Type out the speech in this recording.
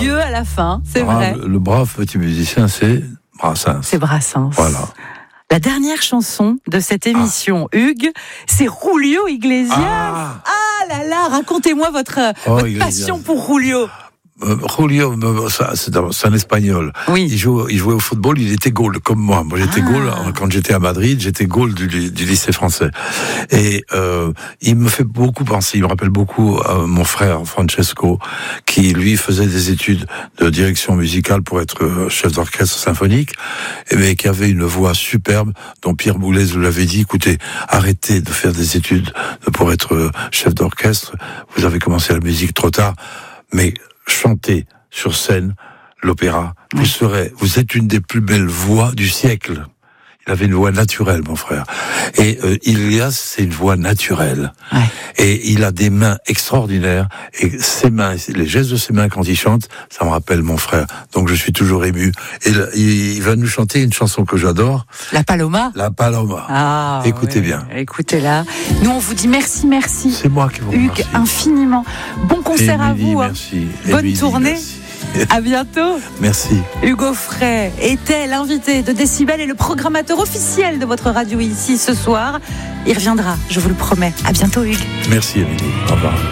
adieu à la fin, c'est vrai. Le brave petit musicien, c'est Brassens. C'est Brassens. Voilà. La dernière chanson de cette émission, Hugues, c'est Julio Iglesias. Ah là là, racontez-moi votre passion pour Julio. Julio, c'est un Espagnol. Oui. Il jouait au football, il était goal, comme moi. Moi, j'étais goal, quand j'étais à Madrid, j'étais goal du lycée français. Et il me fait beaucoup penser, il me rappelle beaucoup mon frère Francesco, qui, lui, faisait des études de direction musicale pour être chef d'orchestre symphonique, mais qui avait une voix superbe, dont Pierre Boulez nous l'avait dit, écoutez, arrêtez de faire des études pour être chef d'orchestre, vous avez commencé la musique trop tard, mais chanter sur scène l'opéra, vous êtes une des plus belles voix du siècle. Il avait une voix naturelle, mon frère. Et Ilias, c'est une voix naturelle. Ouais. Et il a des mains extraordinaires. Et ses mains, les gestes de ses mains quand il chante, ça me rappelle mon frère. Donc je suis toujours ému. Et il va nous chanter une chanson que j'adore. La Paloma. La Paloma. Ah, écoutez bien. Écoutez-la. Nous, on vous dit merci. C'est moi qui vous remercie. Hugues, infiniment. Bon concert Émilie, à vous. Merci. Bonne Émilie, tournée. Merci. À bientôt. Merci. Hugo Frey était l'invité de Décibel et le programmateur officiel de votre radio ici ce soir. Il reviendra, je vous le promets. À bientôt, Hugues. Merci, Émilie. Au revoir.